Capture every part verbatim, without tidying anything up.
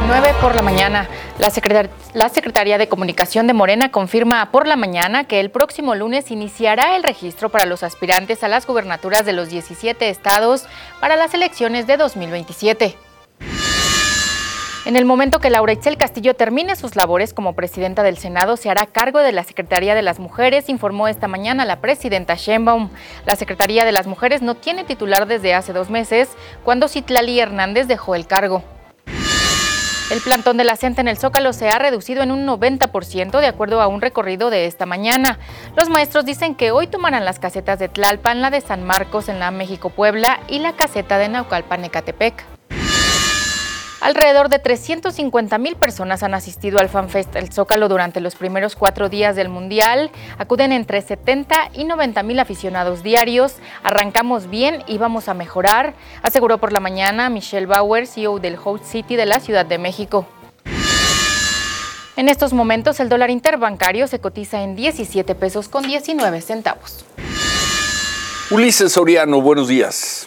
nueve por la mañana. La, secretar- la Secretaría de Comunicación de Morena confirma por la mañana que el próximo lunes iniciará el registro para los aspirantes a las gubernaturas de los diecisiete estados para las elecciones de dos mil veintisiete. En el momento que Laura Itzel Castillo termine sus labores como presidenta del Senado, se hará cargo de la Secretaría de las Mujeres, informó esta mañana la presidenta Sheinbaum. La Secretaría de las Mujeres no tiene titular desde hace dos meses, cuando Citlali Hernández dejó el cargo. El plantón de la CENTE en el Zócalo se ha reducido en un noventa por ciento de acuerdo a un recorrido de esta mañana. Los maestros dicen que hoy tomarán las casetas de Tlalpan, la de San Marcos en la México-Puebla y la caseta de Naucalpan-Ecatepec. Alrededor de trescientas cincuenta mil personas han asistido al FanFest El Zócalo durante los primeros cuatro días del Mundial. Acuden entre setenta y noventa mil aficionados diarios. Arrancamos bien y vamos a mejorar, aseguró por la mañana Michelle Bauer, C E O del Host City de la Ciudad de México. En estos momentos el dólar interbancario se cotiza en diecisiete pesos con diecinueve centavos. Ulises Soriano, buenos días.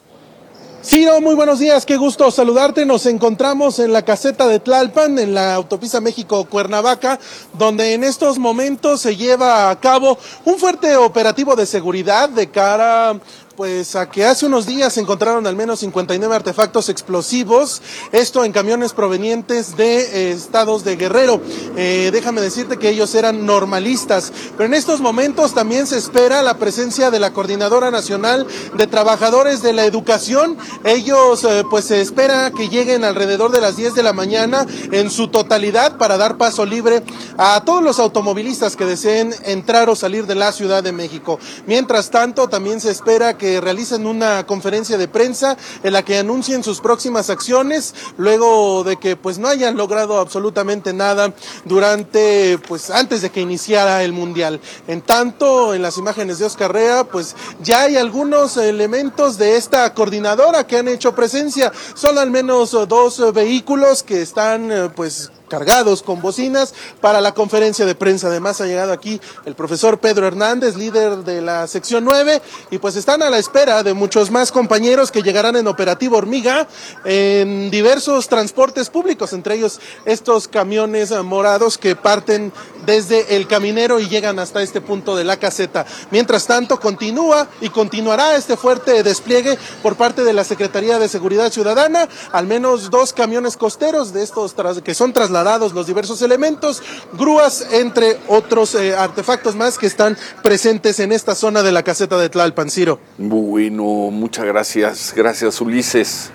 Ciro, muy buenos días, qué gusto saludarte. Nos encontramos en la caseta de Tlalpan, en la autopista México-Cuernavaca, donde en estos momentos se lleva a cabo un fuerte operativo de seguridad de cara pues a que hace unos días se encontraron al menos cincuenta y nueve artefactos explosivos, esto en camiones provenientes de eh, estados de Guerrero. Eh, déjame decirte que ellos eran normalistas, pero en estos momentos también se espera la presencia de la Coordinadora Nacional de Trabajadores de la Educación. Ellos eh, pues se espera que lleguen alrededor de las diez de la mañana en su totalidad para dar paso libre a todos los automovilistas que deseen entrar o salir de la Ciudad de México. Mientras tanto, también se espera que que realicen una conferencia de prensa en la que anuncien sus próximas acciones luego de que pues no hayan logrado absolutamente nada durante pues antes de que iniciara el Mundial. En tanto, en las imágenes de Oscar Rea, pues ya hay algunos elementos de esta coordinadora que han hecho presencia. Son al menos dos vehículos que están pues cargados con bocinas para la conferencia de prensa. Además ha llegado aquí el profesor Pedro Hernández, líder de la sección nueve, y pues están a la espera de muchos más compañeros que llegarán en operativo hormiga en diversos transportes públicos, entre ellos estos camiones morados que parten desde el Caminero y llegan hasta este punto de la caseta. Mientras tanto, continúa y continuará este fuerte despliegue por parte de la Secretaría de Seguridad Ciudadana, al menos dos camiones costeros de estos tras, que son trasladados los diversos elementos, grúas, entre otros eh, artefactos más que están presentes en esta zona de la caseta de Tlalpan. Ciro. Bueno, muchas gracias. Gracias, Ulises.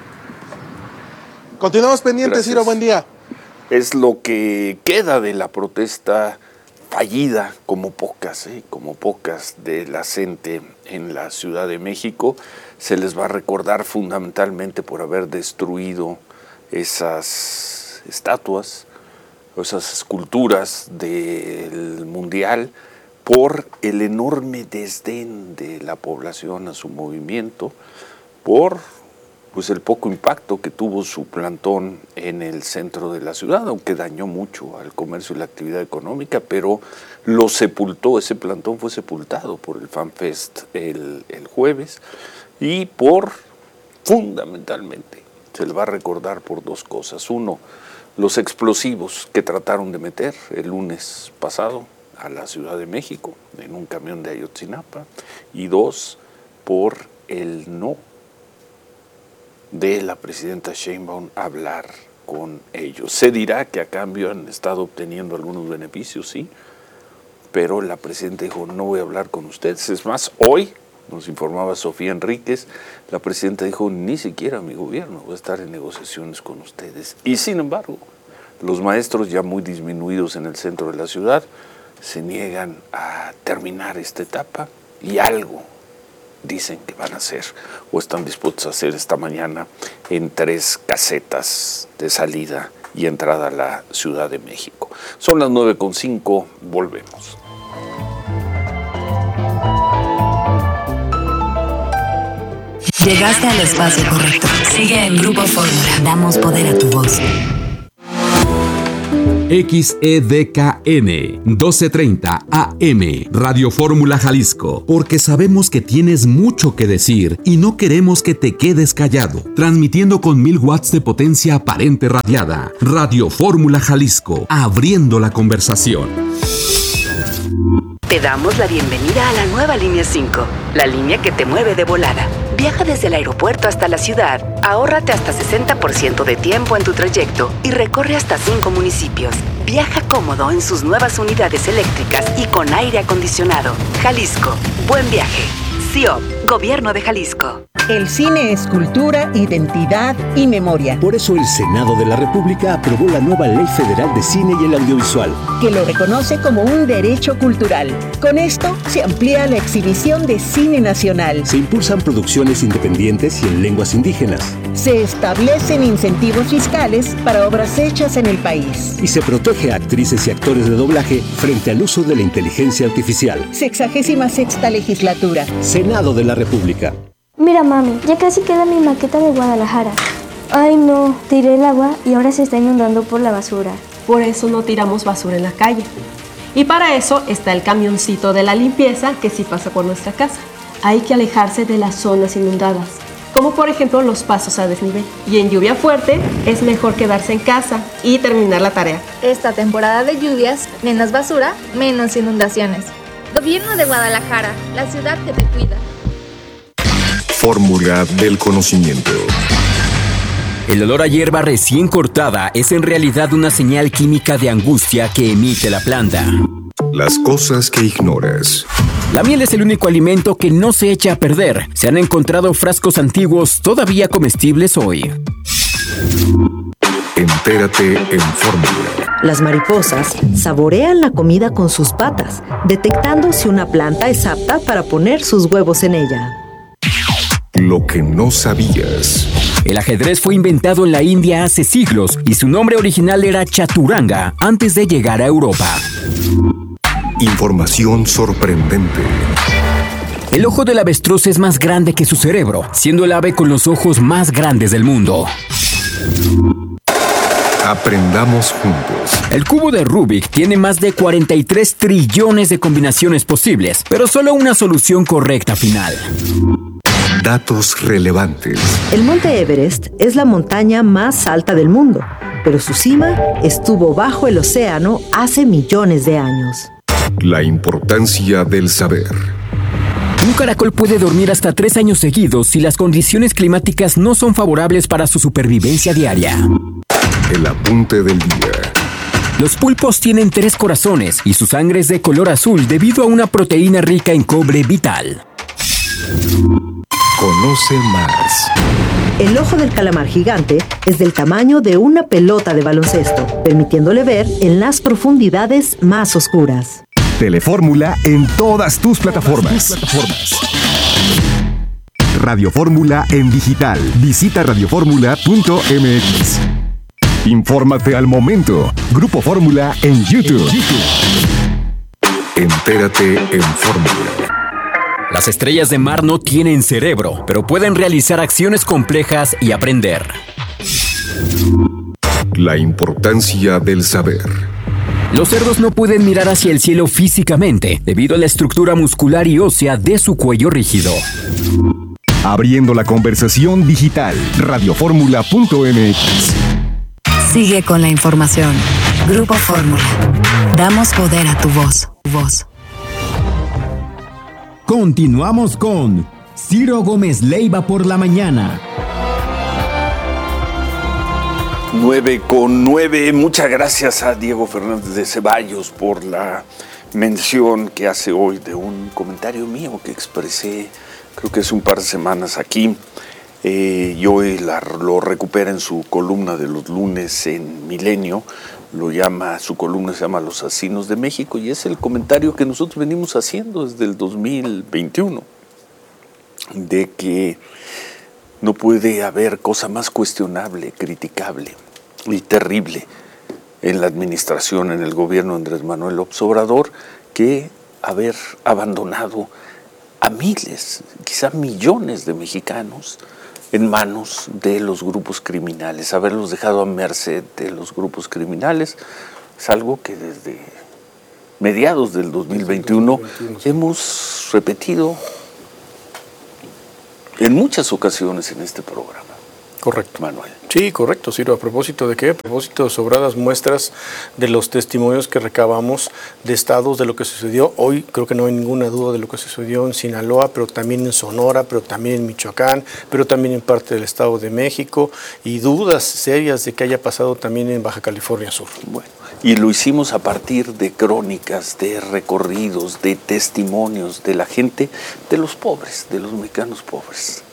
Continuamos pendientes, Gracias. Ciro, buen día. Es lo que queda de la protesta fallida, como pocas, ¿eh? como pocas de la CENTE en la Ciudad de México. Se les va a recordar fundamentalmente por haber destruido esas estatuas, esas esculturas del Mundial, por el enorme desdén de la población a su movimiento, por pues el poco impacto que tuvo su plantón en el centro de la ciudad, aunque dañó mucho al comercio y la actividad económica, pero lo sepultó, ese plantón fue sepultado por el FanFest el, el jueves, y por, fundamentalmente, se le va a recordar por dos cosas. Uno, los explosivos que trataron de meter el lunes pasado a la Ciudad de México en un camión de Ayotzinapa. Y dos, por el no de la presidenta Sheinbaum hablar con ellos. Se dirá que a cambio han estado obteniendo algunos beneficios, sí, pero la presidenta dijo, no voy a hablar con ustedes. Es más, hoy, nos informaba Sofía Enríquez, la presidenta dijo, ni siquiera mi gobierno va a estar en negociaciones con ustedes. Y sin embargo, los maestros ya muy disminuidos en el centro de la ciudad se niegan a terminar esta etapa y algo dicen que van a hacer o están dispuestos a hacer esta mañana en tres casetas de salida y entrada a la Ciudad de México. Son las nueve con cinco, volvemos. Llegaste al espacio correcto. Sigue en Grupo Fórmula. Damos poder a tu voz. X E D K N doce treinta A M, Radio Fórmula Jalisco, porque sabemos que tienes mucho que decir y no queremos que te quedes callado. Transmitiendo con mil watts de potencia aparente radiada. Radio Fórmula Jalisco, abriendo la conversación. Te damos la bienvenida a la nueva Línea cinco, la línea que te mueve de volada. Viaja desde el aeropuerto hasta la ciudad, ahórrate hasta sesenta por ciento de tiempo en tu trayecto y recorre hasta cinco municipios. Viaja cómodo en sus nuevas unidades eléctricas y con aire acondicionado. Jalisco, buen viaje. C I O P, Gobierno de Jalisco. El cine es cultura, identidad y memoria. Por eso el Senado de la República aprobó la nueva Ley Federal de Cine y el Audiovisual, que lo reconoce como un derecho cultural. Con esto se amplía la exhibición de cine nacional. Se impulsan producciones independientes y en lenguas indígenas. Se establecen incentivos fiscales para obras hechas en el país. Y se protege a actrices y actores de doblaje frente al uso de la inteligencia artificial. Sexagésima sexta legislatura. Senado de la República. Mira, mami, ya casi queda mi maqueta de Guadalajara. Ay, no, tiré el agua y ahora se está inundando por la basura. Por eso no tiramos basura en la calle. Y para eso está el camioncito de la limpieza que sí pasa por nuestra casa. Hay que alejarse de las zonas inundadas, como por ejemplo los pasos a desnivel. Y en lluvia fuerte es mejor quedarse en casa y terminar la tarea. Esta temporada de lluvias, menos basura, menos inundaciones. Gobierno de Guadalajara, la ciudad que te cuida. Fórmula del conocimiento. El olor a hierba recién cortada es en realidad una señal química de angustia que emite la planta. Las cosas que ignoras. La miel es el único alimento que no se echa a perder. Se han encontrado frascos antiguos todavía comestibles hoy. Entérate en Fórmula. Las mariposas saborean la comida con sus patas, detectando si una planta es apta para poner sus huevos en ella. Lo que no sabías. El ajedrez fue inventado en la India hace siglos y su nombre original era chaturanga antes de llegar a Europa. Información sorprendente. El ojo del avestruz es más grande que su cerebro, siendo el ave con los ojos más grandes del mundo. Aprendamos juntos. El cubo de Rubik tiene más de cuarenta y tres trillones de combinaciones posibles, pero solo una solución correcta final. Datos relevantes. El monte Everest es la montaña más alta del mundo, pero su cima estuvo bajo el océano hace millones de años. La importancia del saber. Un caracol puede dormir hasta tres años seguidos si las condiciones climáticas no son favorables para su supervivencia diaria. El apunte del día. Los pulpos tienen tres corazones y su sangre es de color azul debido a una proteína rica en cobre vital. Conoce más. El ojo del calamar gigante es del tamaño de una pelota de baloncesto, permitiéndole ver en las profundidades más oscuras. Telefórmula en todas tus plataformas. Tus plataformas. Radio Fórmula en digital. Visita radioformula punto m x. Infórmate al momento. Grupo Fórmula en YouTube. Entérate en Fórmula. Las estrellas de mar no tienen cerebro, pero pueden realizar acciones complejas y aprender. La importancia del saber. Los cerdos no pueden mirar hacia el cielo físicamente, debido a la estructura muscular y ósea de su cuello rígido. Abriendo la conversación digital. radioformula punto m x. Sigue con la información. Grupo Fórmula. Damos poder a tu voz. Voz. Continuamos con Ciro Gómez Leiva por la mañana. nueve con nueve. Muchas gracias a Diego Fernández de Ceballos por la mención que hace hoy de un comentario mío que expresé, creo que hace un par de semanas aquí. Eh, y hoy la, lo recupera en su columna de los lunes en Milenio. Lo llama, su columna se llama Los Asesinos de México, y es el comentario que nosotros venimos haciendo desde el dos mil veintiuno, de que no puede haber cosa más cuestionable, criticable y terrible en la administración, en el gobierno de Andrés Manuel López Obrador, que haber abandonado a miles, quizá millones de mexicanos en manos de los grupos criminales, haberlos dejado a merced de los grupos criminales. Es algo que desde mediados del dos mil veintiuno hemos repetido en muchas ocasiones en este programa. Correcto. Manuel. Sí, correcto, Ciro. ¿A propósito de qué? A propósito de sobradas muestras de los testimonios que recabamos de estados de lo que sucedió. Hoy creo que no hay ninguna duda de lo que sucedió en Sinaloa, pero también en Sonora, pero también en Michoacán, pero también en parte del Estado de México, y dudas serias de que haya pasado también en Baja California Sur. Bueno, y lo hicimos a partir de crónicas, de recorridos, de testimonios de la gente, de los pobres, de los mexicanos pobres.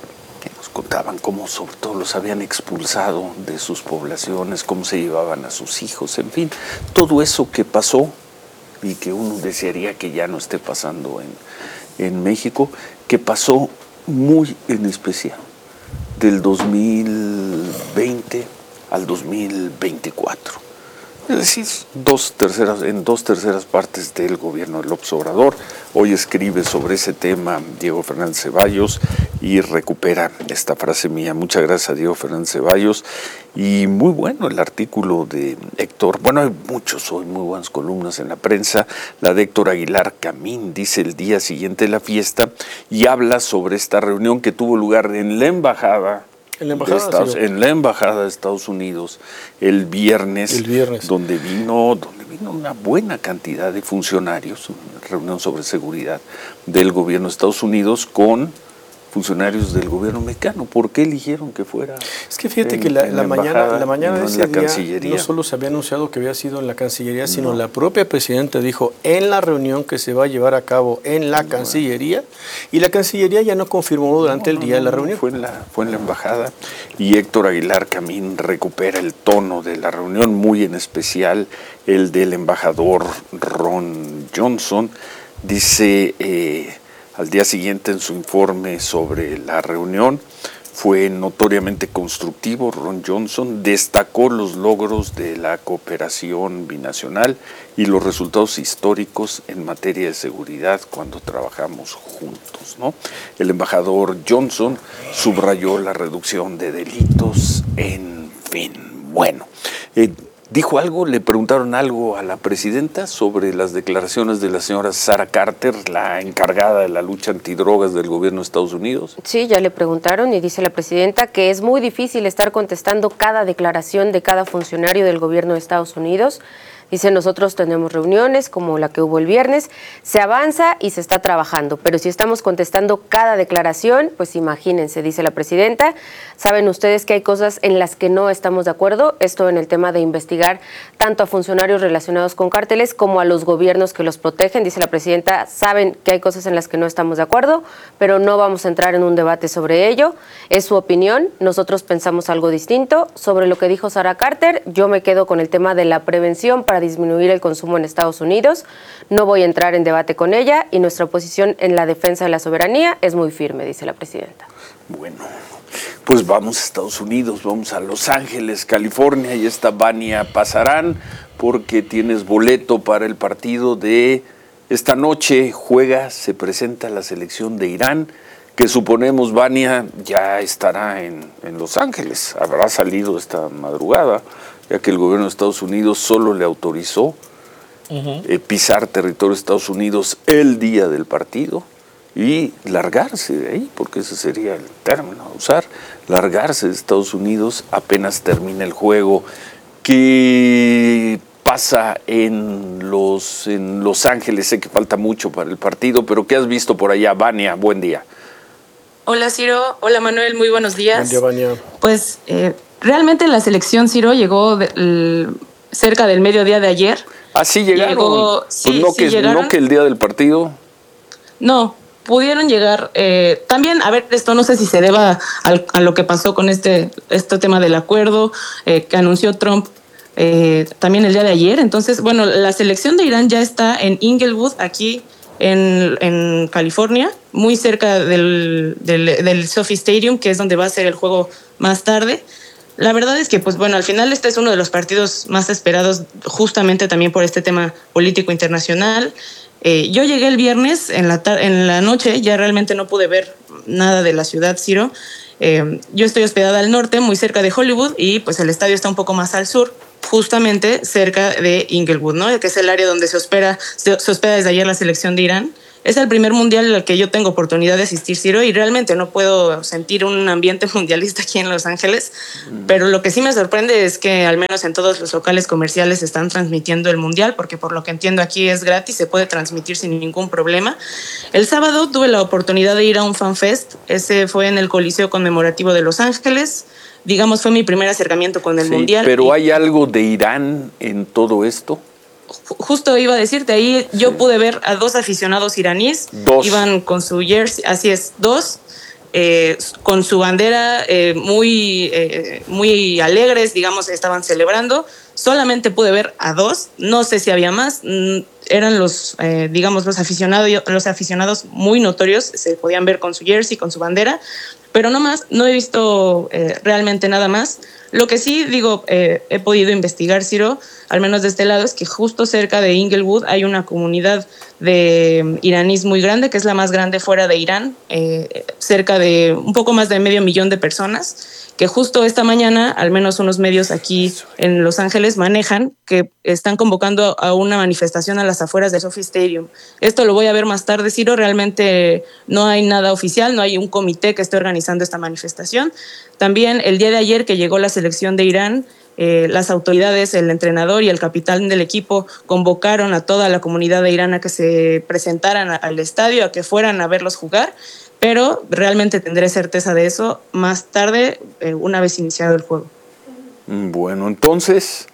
Contaban cómo sobre todo los habían expulsado de sus poblaciones, cómo se llevaban a sus hijos, en fin, todo eso que pasó y que uno desearía que ya no esté pasando en, en México, que pasó muy en especial del dos mil veinte al dos mil veinticuatro. Es decir, dos terceras, en dos terceras partes del gobierno de López Obrador. Hoy escribe sobre ese tema Diego Fernández Ceballos y recupera esta frase mía. Muchas gracias a Diego Fernández Ceballos. Y muy bueno el artículo de Héctor. Bueno, hay muchos hoy, muy buenas columnas en la prensa. La de Héctor Aguilar Camín dice el día siguiente de la fiesta y habla sobre esta reunión que tuvo lugar en la embajada. En la, embajada, Estados, sí, en la embajada de Estados Unidos el viernes, el viernes, donde vino, donde vino una buena cantidad de funcionarios, una reunión sobre seguridad del gobierno de Estados Unidos con funcionarios del gobierno mexicano. ¿Por qué eligieron que fuera? Es que fíjate en, que la, en la, la mañana, la mañana no de ese la día Cancillería. No solo se había anunciado que había sido en la Cancillería, sino no. la propia presidenta dijo en la reunión que se va a llevar a cabo en la Cancillería, y la Cancillería ya no confirmó durante no, el día no, de la no, reunión. Fue en la, fue en la embajada, y Héctor Aguilar Camín recupera el tono de la reunión, muy en especial el del embajador Ron Johnson. Dice eh, al día siguiente en su informe sobre la reunión, fue notoriamente constructivo. Ron Johnson destacó los logros de la cooperación binacional y los resultados históricos en materia de seguridad cuando trabajamos juntos, ¿no? El embajador Johnson subrayó la reducción de delitos, en fin. Bueno, eh, ¿dijo algo? ¿Le preguntaron algo a la presidenta sobre las declaraciones de la señora Sarah Carter, la encargada de la lucha antidrogas del gobierno de Estados Unidos? Sí, ya le preguntaron y dice la presidenta que es muy difícil estar contestando cada declaración de cada funcionario del gobierno de Estados Unidos. Dice, nosotros tenemos reuniones como la que hubo el viernes, se avanza y se está trabajando, pero si estamos contestando cada declaración, pues imagínense, dice la presidenta. Saben ustedes que hay cosas en las que no estamos de acuerdo, esto en el tema de investigar tanto a funcionarios relacionados con cárteles como a los gobiernos que los protegen. Dice la presidenta, saben que hay cosas en las que no estamos de acuerdo, pero no vamos a entrar en un debate sobre ello, es su opinión, nosotros pensamos algo distinto. Sobre lo que dijo Sarah Carter, yo me quedo con el tema de la prevención para disminuir el consumo en Estados Unidos. No voy a entrar en debate con ella y nuestra posición en la defensa de la soberanía es muy firme, dice la presidenta. Bueno, pues vamos a Estados Unidos, vamos a Los Ángeles, California, y esta Vania Pasarán, porque tienes boleto para el partido de esta noche. Juega, se presenta la selección de Irán, que suponemos, Vania, ya estará en, en Los Ángeles, habrá salido esta madrugada, ya que el gobierno de Estados Unidos solo le autorizó uh-huh. eh, pisar territorio de Estados Unidos el día del partido y largarse de ahí, porque ese sería el término a usar, largarse de Estados Unidos apenas termine el juego. ¿Qué pasa en los, en Los Ángeles? Sé que falta mucho para el partido, pero ¿qué has visto por allá? Vania, buen día. Hola Ciro, hola Manuel, muy buenos días. Buen día, Vania. Pues eh, realmente la selección, Ciro, llegó de, el, cerca del mediodía de ayer. Ah, sí llegaron. Llegó, sí, pues no, sí que, llegaron. no que el día del partido. No, pudieron llegar. Eh, también, a ver, esto no sé si se deba al, a lo que pasó con este, este tema del acuerdo eh, que anunció Trump eh, también el día de ayer. Entonces, bueno, la selección de Irán ya está en Inglewood, aquí en, en California, muy cerca del, del, del SoFi Stadium, que es donde va a ser el juego más tarde. La verdad es que, pues bueno, al final este es uno de los partidos más esperados justamente también por este tema político internacional. Eh, yo llegué el viernes en la, tar- en la noche, ya realmente no pude ver nada de la ciudad, Ciro. Eh, yo estoy hospedada al norte, muy cerca de Hollywood, y pues el estadio está un poco más al sur. justamente cerca de Inglewood, ¿no? Que es el área donde se hospeda, se, se hospeda desde ayer la selección de Irán. Es el primer mundial al que yo tengo oportunidad de asistir, Ciro, y realmente no puedo sentir un ambiente mundialista aquí en Los Ángeles, mm. pero lo que sí me sorprende es que al menos en todos los locales comerciales están transmitiendo el mundial, porque por lo que entiendo aquí es gratis, se puede transmitir sin ningún problema. El sábado tuve la oportunidad de ir a un fanfest, ese fue en el Coliseo Conmemorativo de Los Ángeles. Digamos, fue mi primer acercamiento con el sí, mundial. Pero ¿hay algo de Irán en todo esto? Justo iba a decirte, ahí yo sí. pude ver a dos aficionados iraníes. Dos. Iban con su jersey, así es, dos, eh, con su bandera eh, muy, eh, muy alegres, digamos, estaban celebrando. Solamente pude ver a dos, no sé si había más. Eran los, eh, digamos, los aficionados, los aficionados muy notorios, se podían ver con su jersey, con su bandera, pero no más, no he visto eh, realmente nada más. Lo que sí, digo, eh, he podido investigar, Ciro, al menos de este lado, es que justo cerca de Inglewood hay una comunidad de iraníes muy grande, que es la más grande fuera de Irán, eh, cerca de un poco más de medio millón de personas, que justo esta mañana, al menos unos medios aquí en Los Ángeles manejan que están convocando a una manifestación a las afueras del SoFi Stadium. Esto lo voy a ver más tarde, Ciro, realmente no hay nada oficial, no hay un comité que esté organizando esta manifestación. También el día de ayer que llegó la selección de Irán, eh, las autoridades, el entrenador y el capitán del equipo convocaron a toda la comunidad de Irán a que se presentaran al estadio, a que fueran a verlos jugar, pero realmente tendré certeza de eso más tarde, eh, una vez iniciado el juego. Bueno, entonces,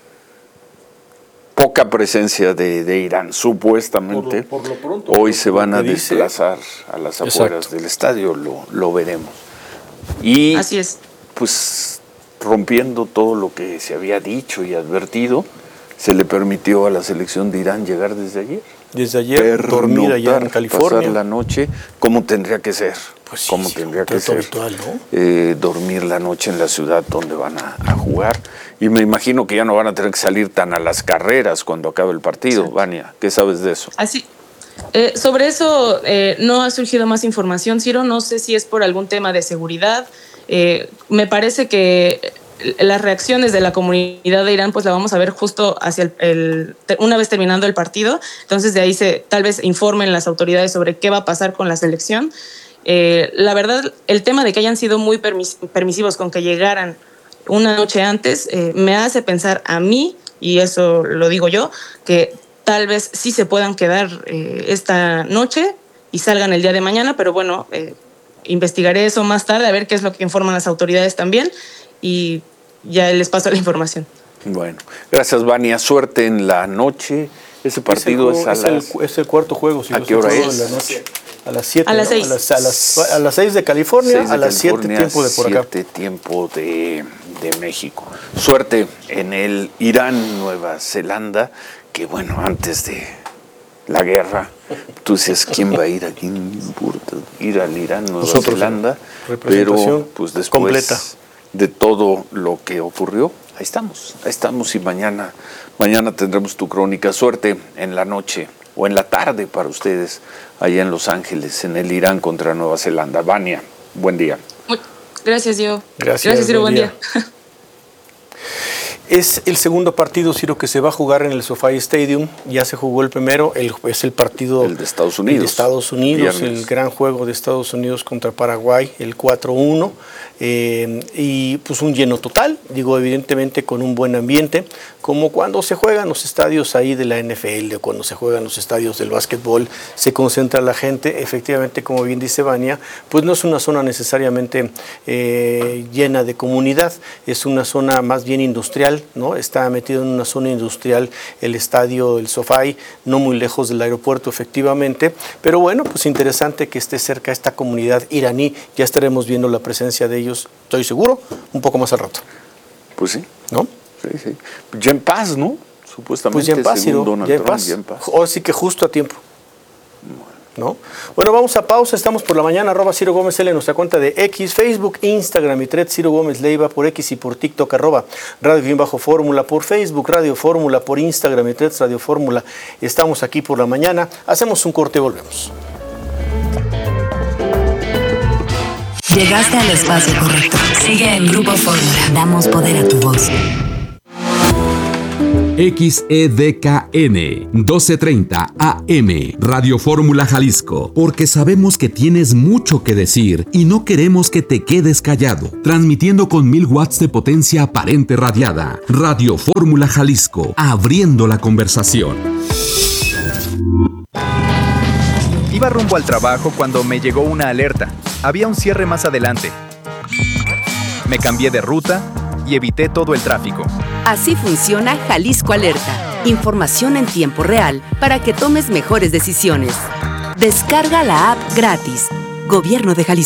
poca presencia de, de Irán, supuestamente. Por lo, por lo pronto, hoy por se van a desplazar dice. a las afueras Exacto. del estadio, lo, lo veremos. Y, Así es. Pues, rompiendo todo lo que se había dicho y advertido, se le permitió a la selección de Irán llegar desde ayer. Desde ayer, dormir allá en California. Pasar la noche, como tendría que ser. Pues sí, como sí, tendría que ser. Habitual, ¿no? eh, dormir la noche en la ciudad donde van a, a jugar. Y me imagino que ya no van a tener que salir tan a las carreras cuando acabe el partido. Sí. Vania, ¿qué sabes de eso? Así. Eh, sobre eso eh, no ha surgido más información, Ciro. No sé si es por algún tema de seguridad. Eh, me parece que las reacciones de la comunidad de Irán pues la vamos a ver justo hacia el, el una vez terminando el partido. Entonces de ahí se tal vez informen las autoridades sobre qué va a pasar con la selección. Eh, la verdad, el tema de que hayan sido muy permis- permisivos con que llegaran una noche antes eh, me hace pensar a mí, y eso lo digo yo, que tal vez sí se puedan quedar eh, esta noche y salgan el día de mañana, pero bueno, eh, investigaré eso más tarde a ver qué es lo que informan las autoridades también y ya les paso la información. Bueno, gracias, Vania. Suerte en la noche. Ese partido es, el, es, a es, las... el, es el cuarto juego. Si ¿A qué hora es? En la noche. A las siete. A las seis. ¿no? A, las, a, las, a las seis de California, seis de a las siete tiempo de por acá. siete tiempo de, de México. Suerte en el Irán, Nueva Zelanda, que bueno, antes de la guerra, tú dices, ¿quién va a ir? ¿A quién importa ir al Irán, Nueva Nosotros, Zelanda? Pero pues después completa. de todo lo que ocurrió, ahí estamos, ahí estamos y mañana, mañana tendremos tu crónica. Suerte en la noche o en la tarde para ustedes allá en Los Ángeles, en el Irán contra Nueva Zelanda. Vania, buen día. Gracias, Diego. Gracias, Gracias Ciro, buen día. día. Es el segundo partido, Ciro, que se va a jugar en el SoFi Stadium. Ya se jugó el primero, el, es el partido el de Estados Unidos. El de Estados Unidos, Viernes. El gran juego de Estados Unidos contra Paraguay, el cuatro uno. Eh, y pues un lleno total, digo, evidentemente con un buen ambiente, como cuando se juegan los estadios ahí de la N F L o cuando se juegan los estadios del básquetbol, se concentra la gente. Efectivamente, como bien dice Vania, pues no es una zona necesariamente eh, llena de comunidad, es una zona más bien industrial, ¿no? Está metido en una zona industrial el estadio, el SoFi, no muy lejos del aeropuerto, efectivamente, pero bueno, pues interesante que esté cerca esta comunidad iraní. Ya estaremos viendo la presencia de ellos, estoy seguro, un poco más al rato. Pues sí. ¿No? Sí, sí. Ya en paz, ¿no? Supuestamente, pues ya en paz, según Donald ya en Trump, paz. ya en paz. O sí que justo a tiempo. ¿No? Bueno, vamos a pausa, estamos por la mañana, arroba Ciro Gómez L en nuestra cuenta de X, Facebook, Instagram y Thread, Ciro Gómez Leiva por X y por TikTok, arroba Radio Bajo Fórmula, por Facebook, Radio Fórmula, por Instagram y Thread, Radio Fórmula. Estamos aquí por la mañana, hacemos un corte y volvemos. Llegaste al espacio correcto. Sigue en Grupo Fórmula. Damos poder a tu voz. X E D K N doce treinta A M, Radio Fórmula Jalisco, porque sabemos que tienes mucho que decir y no queremos que te quedes callado. Transmitiendo con mil watts de potencia aparente radiada. Radio Fórmula Jalisco, abriendo la conversación. Iba rumbo al trabajo cuando me llegó una alerta. Había un cierre más adelante. Me cambié de ruta y evité todo el tráfico. Así funciona Jalisco Alerta. Información en tiempo real para que tomes mejores decisiones. Descarga la app gratis. Gobierno de Jalisco.